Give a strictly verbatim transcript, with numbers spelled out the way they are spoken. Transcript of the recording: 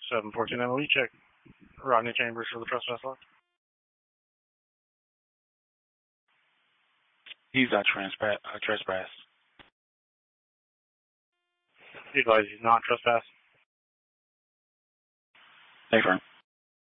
seven fourteen Emily, check Rodney Chambers for the trespass lot. He's not trespass. Uh, trespass. He advised he's not trespass. Thanks, Ron.